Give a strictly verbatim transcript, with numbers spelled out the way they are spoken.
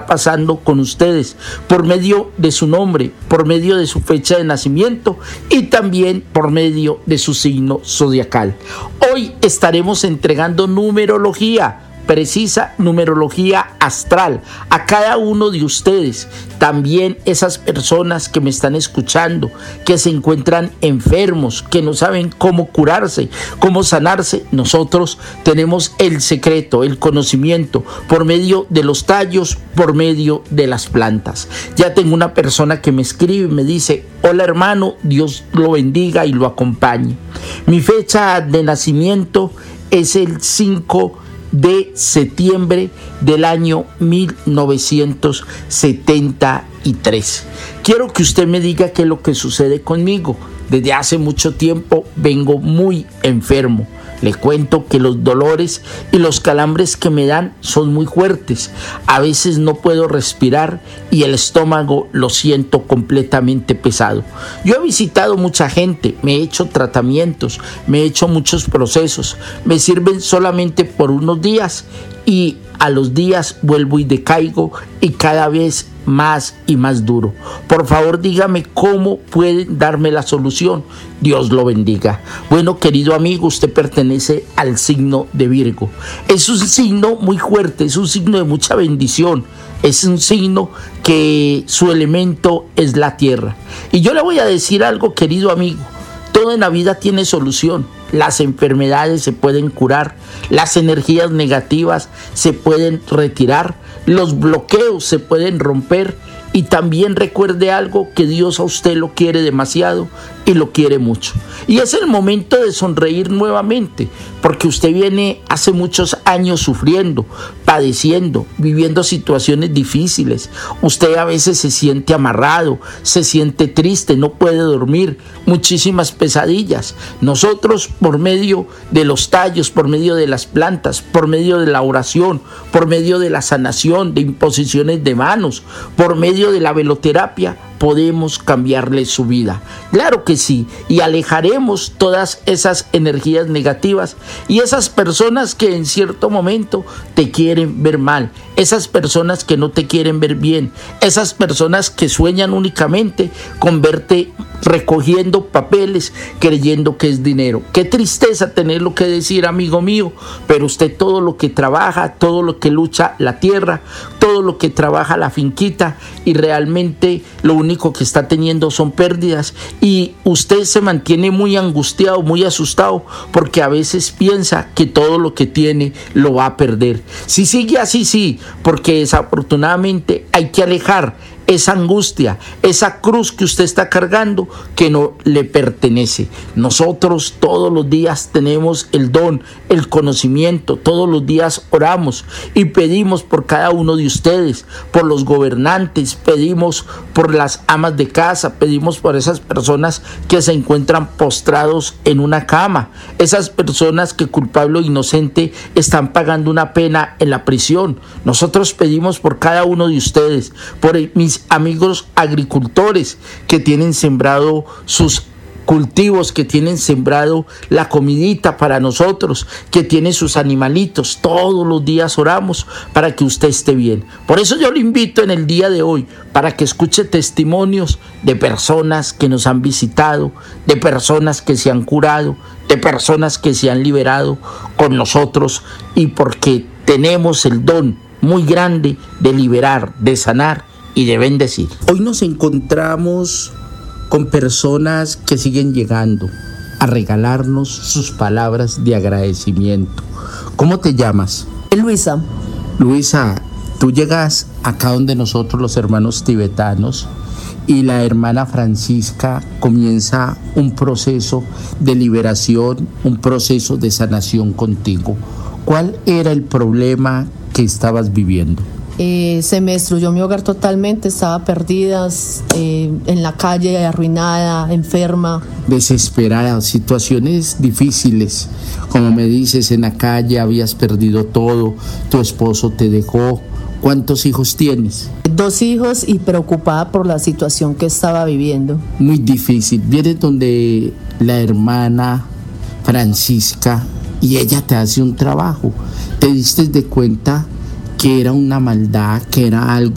está pasando con ustedes por medio de su nombre, por medio de su fecha de nacimiento y también por medio de su signo zodiacal. Hoy estaremos entregando numerología precisa, numerología astral a cada uno de ustedes, también esas personas que me están escuchando, que se encuentran enfermos, que no saben cómo curarse, cómo sanarse. Nosotros tenemos el secreto, el conocimiento por medio de los tallos, por medio de las plantas. Ya tengo una persona que me escribe y me dice: hola hermano, Dios lo bendiga y lo acompañe. Mi fecha de nacimiento es el cinco de septiembre del año mil novecientos setenta y tres. Quiero que usted me diga qué es lo que sucede conmigo. Desde hace mucho tiempo vengo muy enfermo. Le cuento que los dolores y los calambres que me dan son muy fuertes. A veces no puedo respirar y el estómago lo siento completamente pesado. Yo he visitado mucha gente, me he hecho tratamientos, me he hecho muchos procesos. Me sirven solamente por unos días y a los días vuelvo y decaigo y cada vez más y más duro. Por favor, dígame cómo pueden darme la solución. Dios lo bendiga. Bueno, querido amigo, usted pertenece al signo de Virgo. Es un signo muy fuerte, es un signo de mucha bendición. Es un signo que su elemento es la tierra. Y yo le voy a decir algo, querido amigo. Todo en la vida tiene solución. Las enfermedades se pueden curar, las energías negativas se pueden retirar, los bloqueos se pueden romper. Y también recuerde algo, que Dios a usted lo quiere demasiado y lo quiere mucho. Y es el momento de sonreír nuevamente, porque usted viene hace muchos años sufriendo, padeciendo, viviendo situaciones difíciles. Usted a veces se siente amarrado, se siente triste, no puede dormir, muchísimas pesadillas. Nosotros, por medio de los tallos, por medio de las plantas, por medio de la oración, por medio de la sanación, de imposiciones de manos, por medio de la veloterapia, podemos cambiarle su vida. Claro que sí, y alejaremos todas esas energías negativas y esas personas que en cierto momento te quieren ver mal, esas personas que no te quieren ver bien, esas personas que sueñan únicamente con verte recogiendo papeles creyendo que es dinero. Qué tristeza tenerlo que decir, amigo mío, pero usted todo lo que trabaja, todo lo que lucha la tierra, todo lo que trabaja la finquita, y realmente lo único que está teniendo son pérdidas, y usted se mantiene muy angustiado, muy asustado, porque a veces piensa que todo lo que tiene lo va a perder. Si sigue así, sí, porque desafortunadamente hay que alejar esa angustia, esa cruz que usted está cargando que no le pertenece. Nosotros todos los días tenemos el don, el conocimiento, todos los días oramos y pedimos por cada uno de ustedes, por los gobernantes, pedimos por las amas de casa, pedimos por esas personas que se encuentran postrados en una cama, esas personas que culpable o inocente están pagando una pena en la prisión. Nosotros pedimos por cada uno de ustedes, por mis amigos agricultores que tienen sembrado sus cultivos, que tienen sembrado la comidita para nosotros, que tienen sus animalitos. Todos los días oramos para que usted esté bien. Por eso yo le invito en el día de hoy para que escuche testimonios de personas que nos han visitado, de personas que se han curado, de personas que se han liberado con nosotros, y porque tenemos el don muy grande de liberar, de sanar y de bendecir. Hoy nos encontramos con personas que siguen llegando a regalarnos sus palabras de agradecimiento. ¿Cómo te llamas? Luisa. Luisa, tú llegas acá donde nosotros los hermanos tibetanos, y la hermana Francisca comienza un proceso de liberación, un proceso de sanación contigo. ¿Cuál era el problema que estabas viviendo? Eh, se me destruyó mi hogar totalmente, estaba perdida, eh, en la calle, arruinada, enferma. Desesperada, situaciones difíciles. Como me dices, en la calle habías perdido todo, tu esposo te dejó. ¿Cuántos hijos tienes? Dos hijos, y preocupada por la situación que estaba viviendo. Muy difícil. Vienes donde la hermana Francisca y ella te hace un trabajo. Te diste de cuenta que era una maldad, que era algo